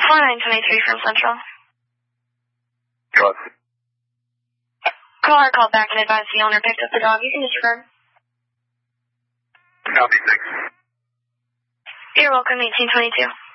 4923 from Central. Go on. Caller called back and advised the owner picked up the dog. You can disregard. Copy, thanks. You're welcome, 1822.